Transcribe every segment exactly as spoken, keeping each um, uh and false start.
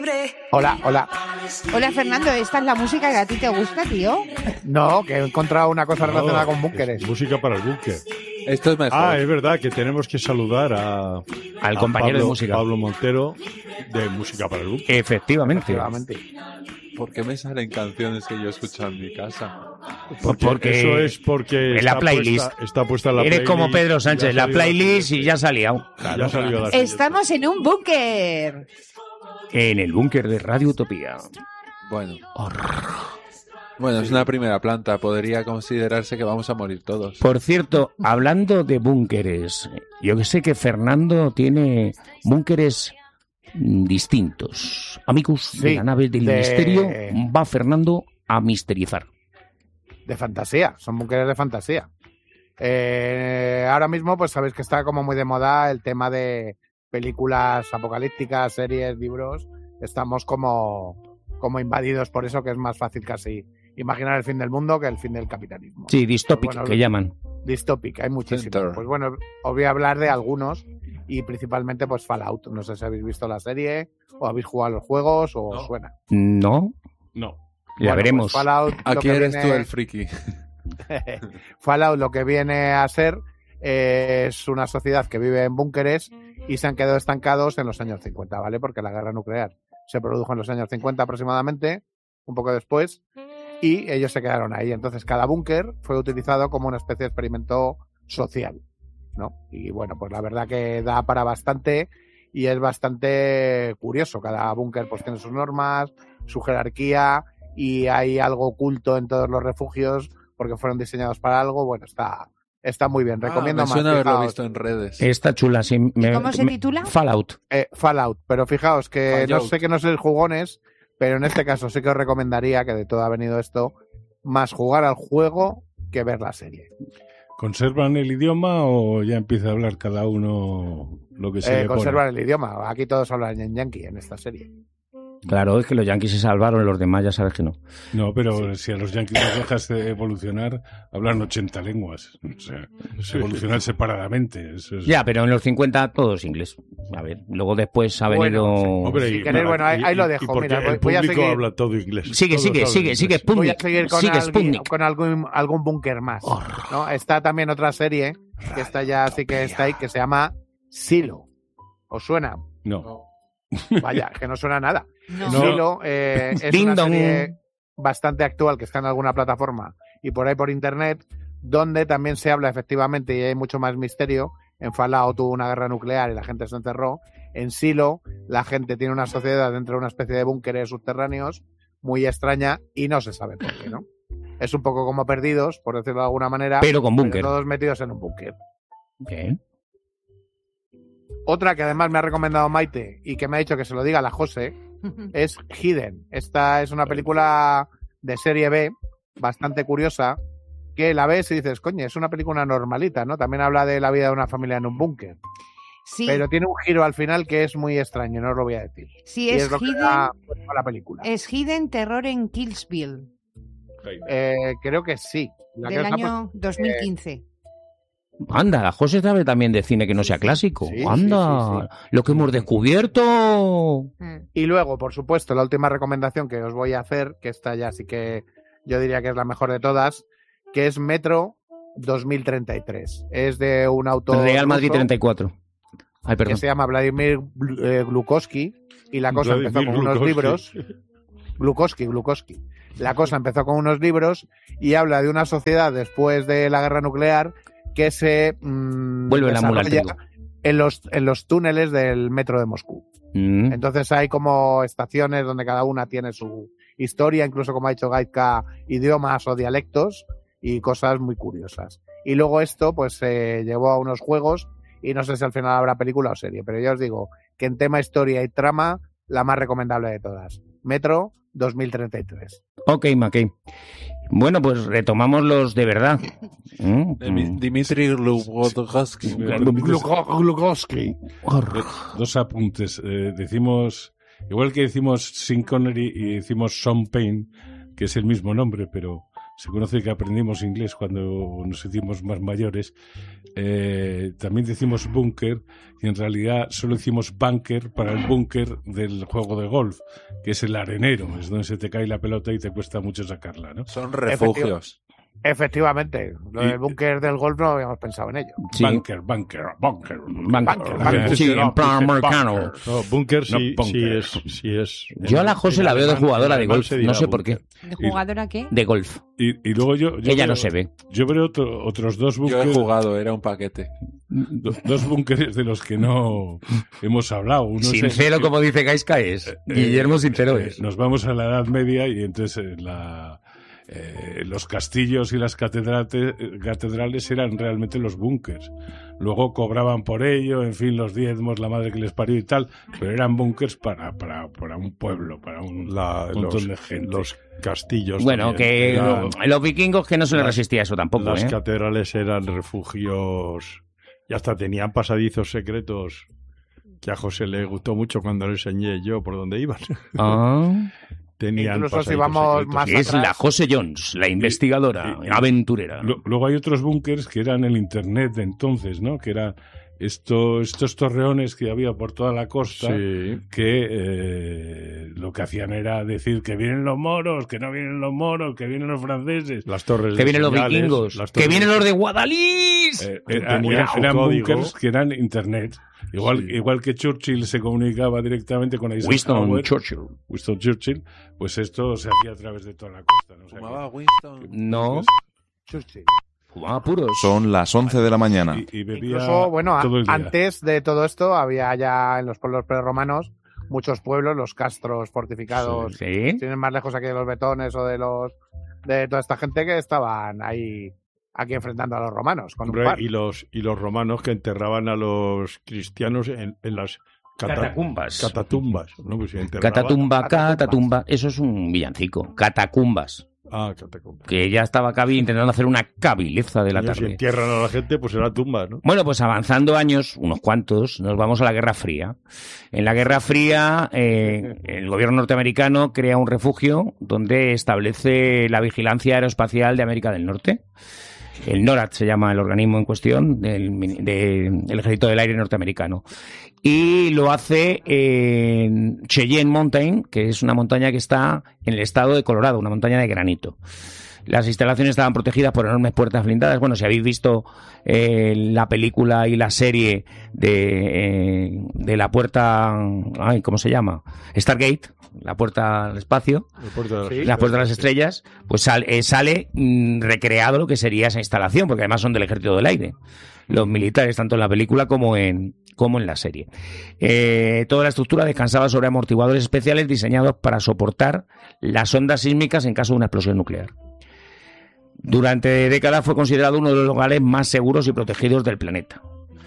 Hola, hola. Hola Fernando, ¿esta es la música que a ti te gusta, tío? No, que he encontrado una cosa No, relacionada con búnkeres. es música para el búnker. Esto es mejor. Ah, es verdad que tenemos que saludar a, Al a compañero Pablo, de música. Pablo Montero de Música para el Búnker. Efectivamente. Efectivamente. ¿Por qué me salen canciones que yo escucho en mi casa? Porque, Porque eso es porque en la está playlist. puesta, está puesta en la Eres playlist. como Pedro y ya Sánchez, ha la salido playlist y ya ha salido. Ya ha salido la siguiente. Estamos en un búnker. En el búnker de Radio Utopía. Bueno. Bueno, es una primera planta. Podría considerarse que vamos a morir todos. Por cierto, hablando de búnkeres, yo que sé que Fernando tiene búnkeres mm, distintos. Amigos de Sí, la nave del de- misterio, va Fernando a misterizar. De fantasía, son búnkeres de fantasía. Eh, ahora mismo, pues sabéis que está como muy de moda el tema de películas apocalípticas, series, libros. Estamos como, como invadidos por eso, que es más fácil casi imaginar el fin del mundo que el fin del capitalismo. Sí, distópico, Pues bueno, que llaman. Distópica, hay muchísimos. Center. Pues bueno, os voy a hablar de algunos y principalmente pues Fallout. No sé si habéis visto la serie o habéis jugado a los juegos o os No. suena. No, No. ya Bueno, veremos. pues Fallout, lo Aquí que eres viene- tú el friki. Fallout lo que viene a ser eh, es una sociedad que vive en búnkeres y se han quedado estancados en los años cincuenta, ¿vale? Porque la guerra nuclear se produjo en los años cincuenta aproximadamente, un poco después, y ellos se quedaron ahí. Entonces cada búnker fue utilizado como una especie de experimento social, ¿no? Y bueno, pues la verdad que da para bastante y es bastante curioso. Cada búnker pues tiene sus normas, su jerarquía y hay algo oculto en todos los refugios porque fueron diseñados para algo. Bueno, está, está muy bien. Recomiendo Ah, me más. suena haberlo Fijaos, visto en redes. Está chula, sí. me- ¿Cómo se me- titula? Fallout. eh, Fallout, pero fijaos que no Fallout. sé que no sois jugones, pero en este caso sí que os recomendaría, que de todo ha venido esto, más jugar al juego que ver la serie. ¿Conservan el idioma o ya empieza a hablar cada uno lo que se Eh, le conservar pone? el idioma. Aquí todos hablan en yankee en esta serie. Claro, es que los yankees se salvaron, los demás ya sabes que no. No, pero si a los yanquis los dejas de evolucionar, hablan ochenta lenguas. O sea, evolucionar separadamente. Eso es... Ya, pero en los cincuenta todo es inglés. A ver, luego después ha venido... Bueno, sí. Hombre, Si y- queréis, bueno, ahí- y- ahí lo y- dejo, y porque mira, voy- el voy a público seguir- habla todo inglés. Sigue, Todos sigue, hablan sigue, sigue, inglés. Sputnik. Voy a seguir con, Sigue, alguien- Sputnik. con algún, algún búnker más. ¿no? Está también otra serie que está ya sí que está ahí, que se llama Silo. ¿Os suena? No. Vaya, que no suena nada. No. No. Silo eh, es Ding una dong. serie bastante actual que está en alguna plataforma y por ahí por internet, donde también se habla efectivamente y hay mucho más misterio. En Fallout tuvo una guerra nuclear y la gente se encerró. En Silo la gente tiene una sociedad dentro de una especie de búnkeres subterráneos muy extraña y no se sabe por qué, ¿no? Es un poco como Perdidos, por decirlo de alguna manera, Pero con búnker. todos metidos en un búnker. Bien. Otra que además me ha recomendado Maite y que me ha dicho que se lo diga a la José es Hidden. Esta es una película de serie B bastante curiosa que la ves y dices, coño, es una película normalita, ¿no? También habla de la vida de una familia en un búnker. Sí, Pero tiene un giro al final que es muy extraño, no os lo voy a decir. sí, Y es, es lo que Hidden, da a la película. es Hidden Terror en Killsville, Eh, creo que sí. La que del os ha año dos mil quince. Anda, la José sabe también de cine que no sea clásico. Sí, sí, Anda, sí, lo que hemos descubierto. Mm. Y luego, por supuesto, la última recomendación que os voy a hacer, que esta ya sí que yo diría que es la mejor de todas, que es Metro dos mil treinta y tres. Es de un autor Real Madrid ruso treinta y cuatro. Ay, que perdón. se llama Vladimir eh, Glukowski y la cosa Vladimir empezó con unos Glukowski. libros. Glukowski, Glukowski. La cosa empezó con unos libros y habla de una sociedad después de la guerra nuclear que se mm, Vuelve la mula al desarrolla trigo. en los, en los túneles del metro de Moscú. Mm. Entonces hay como estaciones donde cada una tiene su historia, incluso como ha dicho Gaitka, idiomas o dialectos y cosas muy curiosas. Y luego esto pues se llevó a unos juegos y no sé si al final habrá película o serie, pero ya os digo que en tema historia y trama, la más recomendable de todas. Metro dos mil treinta y tres. Ok, Mackey. Bueno, pues retomamos los de verdad. Mm, Dimi- mm. Dimitri Glukowski. Glukowski. Dos apuntes. Eh, decimos, igual que decimos Sean Connery y decimos Sean Payne, que es el mismo nombre, pero se conoce que aprendimos inglés cuando nos hicimos más mayores, eh, también decimos búnker y en realidad solo hicimos bunker para el búnker del juego de golf, que es el arenero, es donde se te cae la pelota y te cuesta mucho sacarla, ¿no? Son refugios. Efectivamente, lo Y- del búnker del golf no habíamos pensado en ello. Sí. Bunker, bunker, bunker. Bunker, bunker, sí, no, en plan bunker, americano. bunker. No, búnker sí, No, sí bunker. es, sí es. Yo a la José en la veo de alemán- jugadora en de alemán golf, se dirá no sé por qué. búnker. ¿De jugadora qué? De golf. Y, y luego yo, yo Ella veo- no se ve. Yo veo otro- otros dos Yo he búnkeres, jugado, era un paquete. do- dos búnkeres de los que no hemos hablado. Uno es el Sincero, que- como dice Gaisca, es. eh, Guillermo Sincero eh, es. Nos vamos a la Edad Media y entonces eh, la, eh, los castillos y las catedrales, catedrales eran realmente los búnkers. Luego cobraban por ello, en fin, los diezmos, la madre que les parió y tal, pero eran búnkers para, para, para un pueblo, para un La- montón los, de gente. los castillos. Bueno, también que eran- lo- los vikingos que no se les las- resistía eso tampoco, las ¿eh? catedrales eran refugios y hasta tenían pasadizos secretos que a José le gustó mucho cuando le enseñé yo por dónde iban. Ah, Tenían Incluso si pasadizos vamos secretos. más es atrás. la José Jones, la investigadora, y- y- aventurera. Lo- Luego hay otros búnkers que eran el internet de entonces, ¿no? Que eran esto, estos torreones que había por toda la costa, Sí. que eh, lo que hacían era decir que vienen los moros, que no vienen los moros, que vienen los franceses. Las torres Que de vienen los señales, vikingos, las que torres- vienen los de Guadalís. Eh, que era- tenían era- su eran código. búnkers que eran internet. Igual, Sí. igual que Churchill se comunicaba directamente con Winston Eisenhower, Churchill. Winston Churchill, pues esto se hacía a través de toda la costa. ¿no? O sea que- Fumaba Winston. No, Churchill. fumaba puros. Son las once de la mañana. Y, y bebía Incluso, bueno, a- todo el día. antes de todo esto había ya en los pueblos prerromanos muchos pueblos, los castros fortificados, Sí. tienen más lejos aquí de los betones o de los de toda esta gente que estaban ahí aquí enfrentando a los romanos con Hombre, un par. y los y los romanos que enterraban a los cristianos en, en las cata- Catacumbas. catatumbas, ¿no? Pues, enterraban- Catatumba, Catacumbas. catatumba. Eso es un villancico. Catacumbas. Ah, catacumbas. Que ya estaba Cabi intentando hacer una cabileza de la Coño, si tarde. entierran a la gente, pues será tumba, ¿no? Bueno, pues avanzando años, unos cuantos, nos vamos a la Guerra Fría. En la Guerra Fría, eh, el gobierno norteamericano crea un refugio donde establece la vigilancia aeroespacial de América del Norte. El NORAD se llama el organismo en cuestión del, mini- de- del Ejército del Aire norteamericano. Y lo hace en Cheyenne Mountain, que es una montaña que está en el estado de Colorado, una montaña de granito. Las instalaciones estaban protegidas por enormes puertas blindadas. Bueno, si habéis visto eh, la película y la serie de, eh, de la puerta, ay, ¿cómo se llama? Stargate, la puerta al espacio, El puerto de las- Sí. la puerta de las estrellas, pues sal- eh, sale mm, recreado lo que sería esa instalación, porque además son del Ejército del Aire. Los militares, tanto en la película como en, como en la serie. Eh, toda la estructura descansaba sobre amortiguadores especiales diseñados para soportar las ondas sísmicas en caso de una explosión nuclear. Durante décadas fue considerado uno de los lugares más seguros y protegidos del planeta.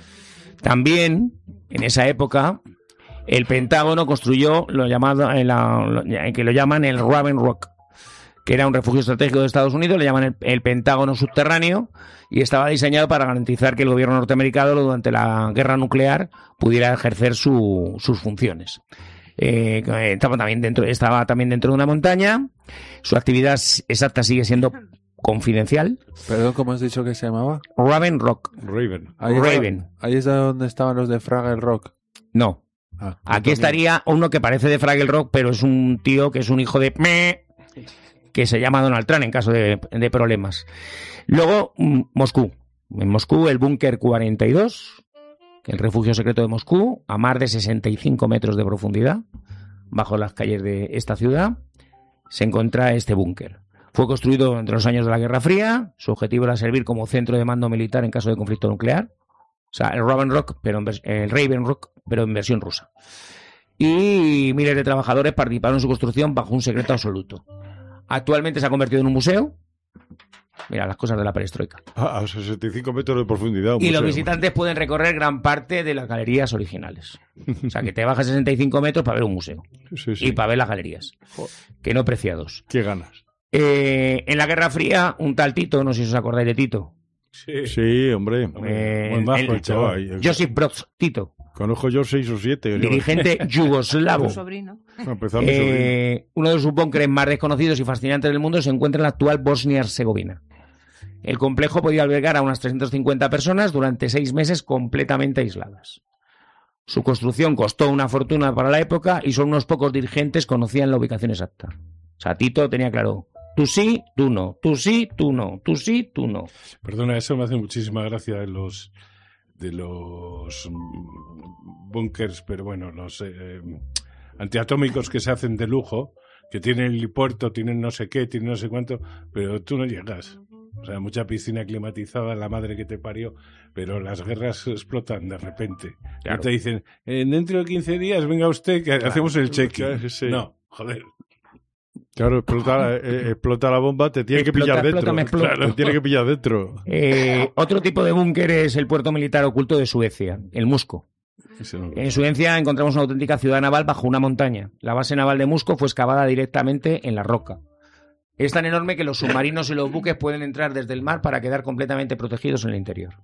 También, en esa época, el Pentágono construyó lo llamado, eh, la- lo- que lo llaman el Raven Rock, que era un refugio estratégico de Estados Unidos, le llaman el, el Pentágono subterráneo, y estaba diseñado para garantizar que el gobierno norteamericano durante la guerra nuclear pudiera ejercer su- sus funciones. Eh, estaba, también dentro, estaba también dentro de una montaña, su actividad exacta sigue siendo confidencial. Perdón, ¿cómo has dicho que se llamaba? Raven Rock. Raven. Ahí Raven. Está, ahí es donde estaban los de Fraggle Rock. No. Ah, Aquí estaría uno que parece de Fraggle Rock, pero es un tío que es un hijo de... meh, que se llama Donald Trump en caso de, de problemas. Luego, mm, Moscú. En Moscú, el búnker cuarenta y dos, el refugio secreto de Moscú, a más de sesenta y cinco metros de profundidad, bajo las calles de esta ciudad, se encuentra este búnker. Fue construido entre los años de la Guerra Fría. Su objetivo era servir como centro de mando militar en caso de conflicto nuclear. O sea, el Raven Rock, pero en vers- el Raven Rock, pero en versión rusa. Y miles de trabajadores participaron en su construcción bajo un secreto absoluto. Actualmente se ha convertido en un museo. Mira, las cosas de la perestroika. A, a sesenta y cinco metros de profundidad. un Y los museo. visitantes pueden recorrer gran parte de las galerías originales. O sea, que te bajas sesenta y cinco metros para ver un museo. Sí, sí. Y para ver las galerías. Que no preciados. ¿Qué ganas? Eh, en la Guerra Fría, un tal Tito, no sé si os acordáis de Tito. Sí. Sí, hombre. Eh, Muy majo el- el chaval. Ay, Joseph Broz Tito. Conozco yo seis o siete. Dirigente yugoslavo. Tu sobrino. No, empezó mi sobrino. Eh, uno de sus búnkeres más desconocidos y fascinantes del mundo se encuentra en la actual Bosnia-Herzegovina. El complejo podía albergar a unas trescientas cincuenta personas durante seis meses completamente aisladas. Su construcción costó una fortuna para la época y solo unos pocos dirigentes conocían la ubicación exacta. O sea, Tito tenía claro, tú sí, tú no, tú sí, tú no, tú sí, tú no. Perdona, eso me hace muchísima gracia de los de los búnkers, pero bueno, los eh, antiatómicos que se hacen de lujo, que tienen el puerto, tienen no sé qué, tienen no sé cuánto, pero tú no llegas. O sea, mucha piscina climatizada, la madre que te parió, pero las guerras explotan de repente. Claro. Y te dicen, eh, dentro de quince días venga usted que claro, hacemos el check-in. Sí. No, joder. Claro, explota, eh, explota la bomba, te tiene Explota, que pillar explota, dentro. me explota. Claro, te tiene que pillar dentro. Eh, otro tipo de búnker es el puerto militar oculto de Suecia, el Musco. En Suecia encontramos una auténtica ciudad naval bajo una montaña. La base naval de Musco fue excavada directamente en la roca. Es tan enorme que los submarinos y los buques pueden entrar desde el mar para quedar completamente protegidos en el interior.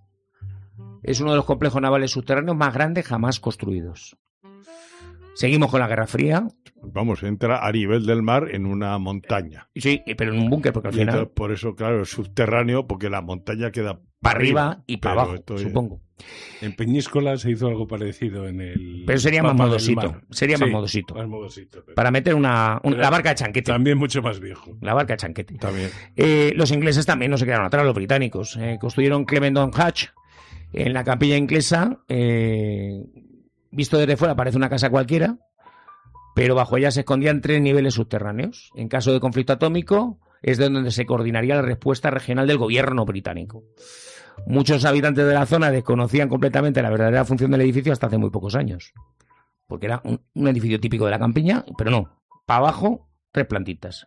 Es uno de los complejos navales subterráneos más grandes jamás construidos. Seguimos con la Guerra Fría. Vamos, entra a nivel del mar en una montaña. Sí, pero en un búnker, porque al Y final... entonces, por eso, claro, es subterráneo, porque la montaña queda para arriba y para pero abajo, esto es- supongo. En Peñíscola se hizo algo parecido en el... Pero sería más mapa del modosito. mar. Sería Sí, más modosito. más modosito, pero- Para meter una, un- la barca de chanquete. También mucho más viejo. La barca de chanquete. También. Eh, los ingleses también no se quedaron atrás, los británicos. Eh, construyeron Clementon Hatch en la capilla inglesa. Eh, visto desde fuera parece una casa cualquiera, pero bajo ella se escondían tres niveles subterráneos. En caso de conflicto atómico, es de donde se coordinaría la respuesta regional del gobierno británico. Muchos habitantes de la zona desconocían completamente la verdadera función del edificio hasta hace muy pocos años. Porque era un, un edificio típico de la campiña, pero no. Para abajo, tres plantitas.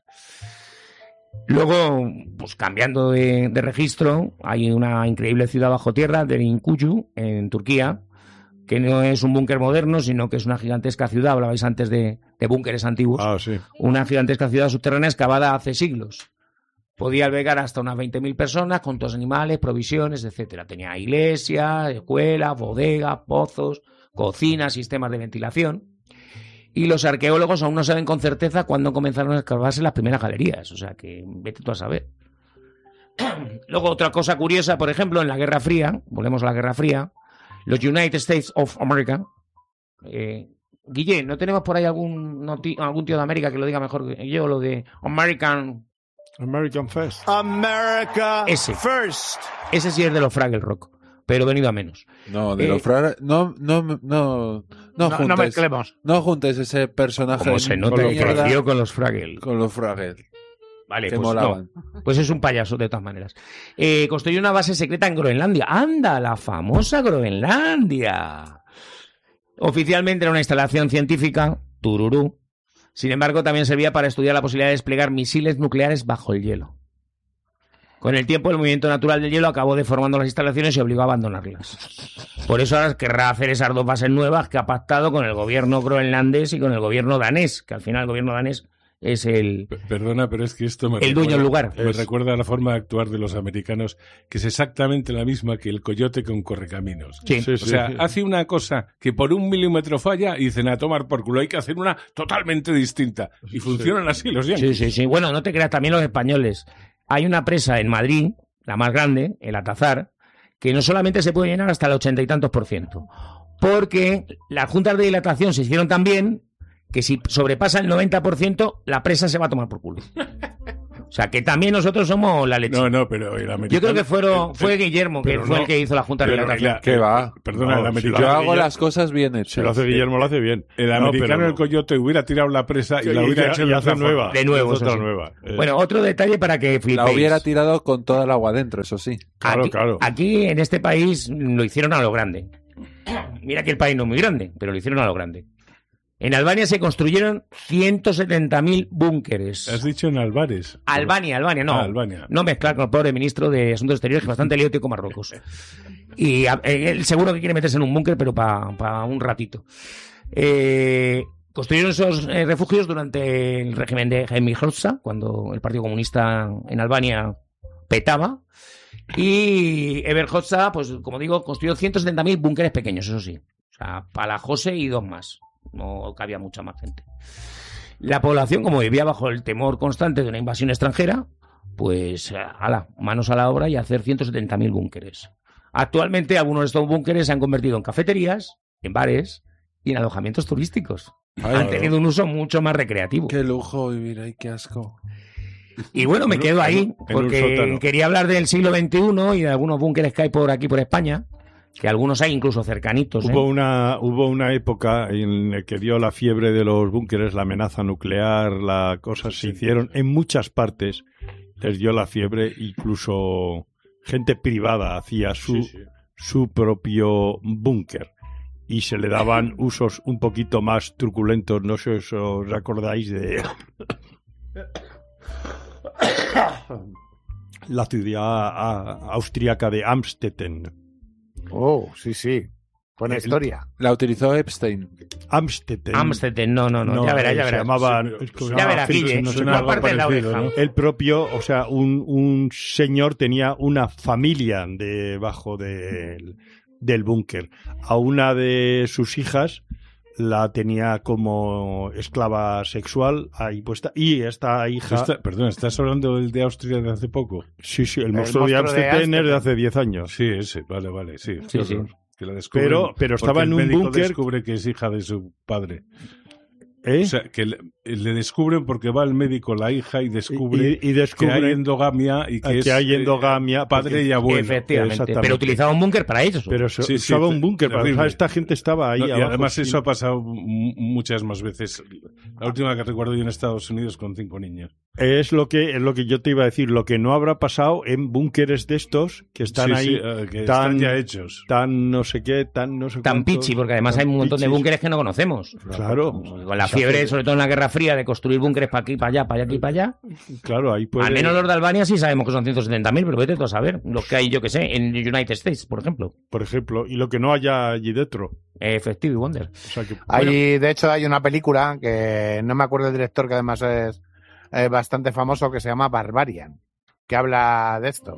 Luego, pues cambiando de, de registro, hay una increíble ciudad bajo tierra, Derinkuyu, en Turquía, que no es un búnker moderno, sino que es una gigantesca ciudad. Hablabais antes de, de búnkeres antiguos. Ah, sí. Una gigantesca ciudad subterránea excavada hace siglos. Podía albergar hasta unas veinte mil personas, con todos animales, provisiones, etcétera. Tenía iglesias, escuelas, bodegas, pozos, cocinas, sistemas de ventilación. Y los arqueólogos aún no saben con certeza cuándo comenzaron a excavarse las primeras galerías. O sea que vete tú a saber. Luego, otra cosa curiosa, por ejemplo, en la Guerra Fría, volvemos a la Guerra Fría, los United States of America. Eh, Guille, ¿no tenemos por ahí algún, noti- algún tío de América que lo diga mejor que yo? Lo de American... American Fest. America Ese. first. Ese sí es de los Fraggle Rock, pero venido a menos. No, de Eh, los frares. No, no, no, no, No, juntes. no mezclemos. No juntes ese personaje. Como se nota de que mierda creció con los Fraggle. con los frares. Vale, que pues molaban. no. Pues es un payaso, de todas maneras. Eh, construyó una base secreta en Groenlandia. ¡Anda, la famosa Groenlandia! Oficialmente era una instalación científica, tururú. Sin embargo, también servía para estudiar la posibilidad de desplegar misiles nucleares bajo el hielo. Con el tiempo, el movimiento natural del hielo acabó deformando las instalaciones y obligó a abandonarlas. Por eso ahora querrá hacer esas dos bases nuevas que ha pactado con el gobierno groenlandés y con el gobierno danés, que al final el gobierno danés es el, P- Perdona, pero es que esto me el dueño del recuerda- lugar. Me Es- recuerda a la forma de actuar de los americanos, que es exactamente la misma que el coyote con correcaminos. Sí. Sí, O sí, sea, sí. hace una cosa que por un milímetro falla y dicen a tomar por culo. Hay que hacer una totalmente distinta. Y funcionan así los yankees. Sí, sí, sí. Bueno, no te creas, también los españoles. Hay una presa en Madrid, la más grande, el Atazar, que no solamente se puede llenar hasta el ochenta y tantos por ciento, porque las juntas de dilatación se hicieron tan bien que si sobrepasa el noventa por ciento, la presa se va a tomar por culo. O sea, que también nosotros somos la leche. No, no, pero el americano... Yo creo que fueron, eh, fue eh, Guillermo, que pero fue no, el que hizo la junta de pero dilatación. la- ¿Qué va? Perdona, No, el si americano... lo Yo hace hago Guillermo- las cosas bien hechas. Si lo hace Guillermo, lo hace bien. El No, americano, pero el no. coyote, hubiera tirado la presa y, Y- la hubiera y- hecho y de hace otra forma. nueva. De nuevo, Hace eso otra sí. nueva. Eh, Bueno, otro detalle para que flipéis. La hubiera tirado con toda el agua dentro, eso sí. Claro, aquí, claro. aquí en este país lo hicieron a lo grande. Mira que el país no es muy grande, pero lo hicieron a lo grande. En Albania se construyeron ciento setenta mil búnkeres. Has dicho en Álvarez. Albania, Albania, no. Ah, Albania. No mezclar con el pobre ministro de Asuntos Exteriores, que bastante lío tiene con Marruecos. Y a- eh, él seguro que quiere meterse en un búnker, pero para un ratito. Eh, construyeron esos eh, refugios durante el régimen de Jaime Hrotsa, cuando el Partido Comunista en Albania petaba. Y Eber Hoxha, pues como digo, construyó ciento setenta mil búnkeres pequeños, eso sí. O sea, para la José y dos más. No cabía mucha más gente. La población, como vivía bajo el temor constante de una invasión extranjera, pues, ala, manos a la obra y hacer ciento setenta mil búnkeres. Actualmente, algunos de estos búnkeres se han convertido en cafeterías, en bares y en alojamientos turísticos. Ay, han no. tenido un uso mucho más recreativo. Qué lujo vivir ahí, qué asco. Y bueno, me En un- quedo ahí, en un porque sótano. quería hablar del siglo veintiuno y de algunos búnkeres que hay por aquí, por España, que algunos hay incluso cercanitos. ¿eh? Hubo una, hubo una época en la que dio la fiebre de los búnkeres, la amenaza nuclear, las cosas se hicieron en muchas partes. Les dio la fiebre, incluso gente privada hacía su, Sí, sí. su propio búnker. Y se le daban usos un poquito más truculentos. No sé si os acordáis de la ciudad ah, austríaca de Amstetten. Oh, sí, sí. Buena El- historia. La utilizó Epstein. Amstetten. Amstetten, no, no, no, No, ya verás, ya se verás. llamaba- Sí, es que se Ya llamaba verás, Felix, Guille, no sé suena ¿cuál algo parte de la parecido, oreja? ¿no? El propio, o sea, un, un señor tenía una familia debajo del, del búnker. A una de sus hijas la tenía como esclava sexual ahí puesta. Y esta hija... Está- perdón, ¿estás hablando del de Austria de hace poco? Sí, sí, el El monstruo de monstruo de Amstetten es de Amstetten. hace diez años. Sí, ese, vale, vale, sí. Sí, Qué sí. horror. Que la descubren Pero- pero estaba porque en el un médico búnker- descubre que es hija de su padre. ¿Eh? O sea, que le, le descubren porque va al médico la hija y descubre y, y descubre que hay endogamia y que, que es hay eh, endogamia, padre porque- y abuelo. Efectivamente, exactamente. pero utilizaba un búnker para ellos. pero se Sí, sí, usaba te- un búnker. para- terrible. o sea, esta gente estaba ahí No, y abajo. además sin- eso ha pasado mu- muchas más veces. La última que recuerdo yo en Estados Unidos con cinco niños. Es lo que es lo que yo te iba a decir. Lo que no habrá pasado en búnkeres de estos que están Sí, ahí sí, eh, que tan- están ya hechos. tan no sé qué, tan no sé Tan cuántos, pichi, porque además tan hay un montón de pichis. búnkeres que no conocemos. Claro. Con la fiebre, sobre todo en la Guerra Fría, de construir búnkeres para aquí, para allá, para allá, aquí, para allá. Claro, ahí puede... Al menos los de Albania sí sabemos que son ciento setenta mil, pero vete tú a saber. Los que hay, yo que sé, en United States, por ejemplo. por ejemplo, y lo que no haya allí dentro. Effective Wonder. O sea que, Hay, de hecho, hay una película que no me acuerdo del director, que además es eh, bastante famoso, que se llama Barbarian, que habla de esto.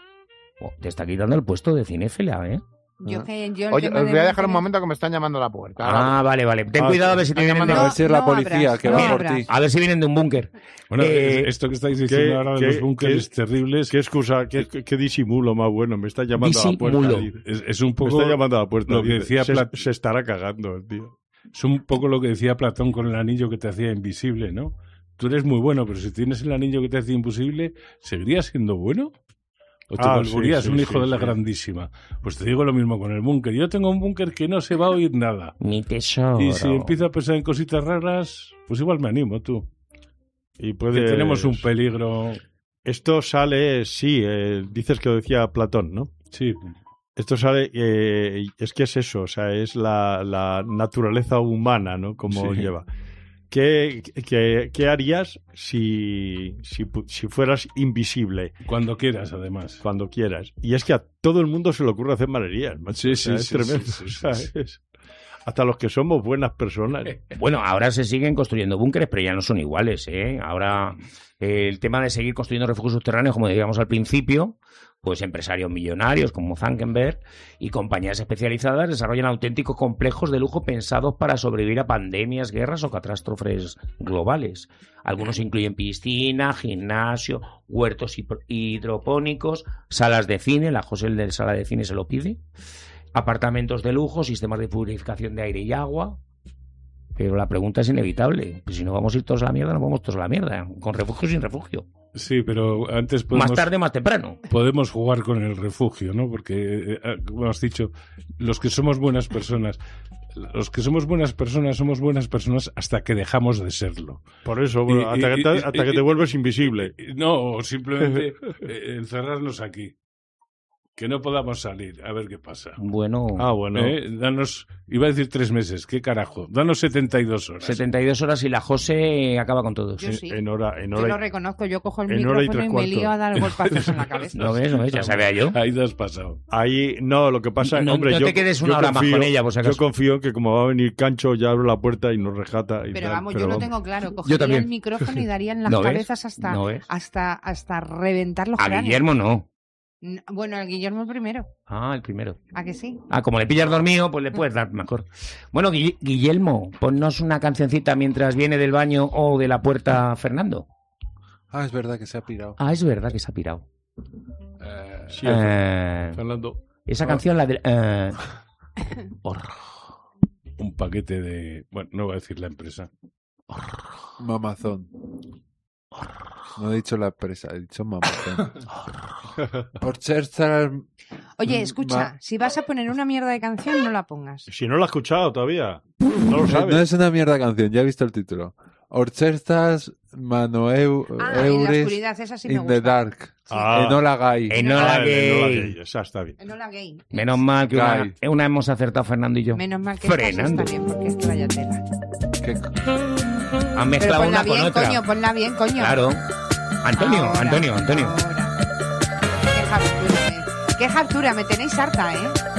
Oh, te está quitando el puesto de cinéfila, ¿eh? Yo que yo el Oye, tema os de voy a dejar un búnkeres- momento que me están llamando a la puerta. Ah, vale, vale. Ten Ah, cuidado a ver si te están vienen de... llamando A ver si es la no policía abras, que no va por abras. ti. A ver si vienen de un búnker. Bueno, Eh, esto que estáis diciendo ¿qué- ahora de qué- los búnkeres qué- terribles qué excusa, qué, qué- qué disimulo más bueno. Me está llamando a la Disimulo. puerta. es, es un Me poco está llamando a la puerta. lo que dice, decía se, Plat- se estará cagando el tío. es un poco lo que decía Platón con el anillo que te hacía invisible, ¿no? Tú eres muy bueno, pero si tienes el anillo que te hace invisible, ¿seguirías siendo bueno? ¿O te Ah, volverías sí, sí, un hijo sí, de la sí. grandísima? Pues te digo lo mismo con el búnker. Yo tengo un búnker que no se va a oír nada. Mi tesoro. Y si empiezo a pensar en cositas raras, pues igual me animo, tú. Y Que puede... tenemos un peligro. Esto sale, sí, eh, dices que lo decía Platón, ¿no? Sí, Esto sale, eh, es que es eso, o sea, es la, la naturaleza humana, ¿no? Como Sí. lleva. ¿Qué, qué, qué harías si, si, pu- si fueras invisible cuando quieras, además. cuando quieras? Y es que a todo el mundo se le ocurre hacer malerías, macho. Sí, O sea, sí, es sí, tremendo. sí, sí, o sea, sí, sí. es- hasta los que somos buenas personas. Bueno, ahora se siguen construyendo búnkeres, pero ya no son iguales, ¿eh? Ahora, eh, el tema de seguir construyendo refugios subterráneos, como decíamos al principio, pues empresarios millonarios como Zuckerberg y compañías especializadas desarrollan auténticos complejos de lujo pensados para sobrevivir a pandemias, guerras o catástrofes globales. Algunos incluyen piscina, gimnasio, huertos hipro- hidropónicos, salas de cine, la José el de sala de cine se lo pide, apartamentos de lujo, sistemas de purificación de aire y agua. Pero la pregunta es inevitable. Pues si no vamos a ir todos a la mierda, no vamos todos a la mierda. Con refugio o sin refugio. Sí, pero antes podemos, Más tarde o más temprano. podemos jugar con el refugio, ¿no? Porque, eh, como has dicho, los que somos buenas personas, los que somos buenas personas, somos buenas personas hasta que dejamos de serlo. Por eso, Y- bueno, hasta, y- que te, y- hasta que y- te vuelves invisible. Eh, No, o simplemente eh, encerrarnos aquí. Que no podamos salir, a ver qué pasa. Bueno, Ah, bueno. Eh, Danos, iba a decir tres meses, ¿qué carajo? Danos setenta y dos horas. setenta y dos horas y la José acaba con todos. Yo sí. En hora, en Yo hora lo reconozco, yo cojo el en hora y micrófono tres y me cuartos. lío a dar golpazos en la cabeza. ¿No ves? ¿No ves? Ya sabía yo. Ahí te has pasado. Ahí, no, lo que pasa es, No- hombre, no yo, te quedes una yo hora más confío- con ella, por si acaso. Yo confío en que como va a venir Cancho, ya abro la puerta y nos rejata. Y Pero tal, vamos, pero yo lo vamos. tengo claro. Cogería también. el micrófono y darían las ¿No ves? cabezas hasta, ¿No ves? hasta, hasta reventar los A cráneos. Guillermo no. N- Bueno, el Guillermo el primero. Ah, el primero. ¿A que sí? Ah, como le pillas dormido, pues le puedes dar mejor. Bueno, Guille- Guillermo, ponnos una cancioncita mientras viene del baño o de la puerta Fernando. Ah, es verdad que se ha pirado. Ah, es verdad que se ha pirado. Eh, Sí, Eh, Fernando. esa Ah. canción, la de... eh, hor- un paquete de... Bueno, no voy a decir la empresa. Mamazón. No he dicho la empresa, he dicho mamazón. Por ser tan- Oye, escucha, Ma- si vas a poner una mierda de canción, no la pongas. Si no lo has escuchado todavía, no lo No, sabes. no es una mierda canción, ya he visto el título. Orchestras Manoeu Ah, en la Eures oscuridad, esa sí me in the gusta. dark. Ah. Enola Gay. Enola Ah, el Enola Gay. Gay, esa está bien. No la gay. Menos mal que una, Gay. una hemos acertado Fernando y yo. Menos mal que esta sí Frenando. está bien, porque es que vaya tela. ¿Qué? Han Pero mezclado ponla una con bien, otra. coño, ponla bien, coño. Claro. Antonio, Ahora, Antonio, Antonio. ahora. Qué hartura, eh. Qué hartura, me tenéis harta, ¿eh?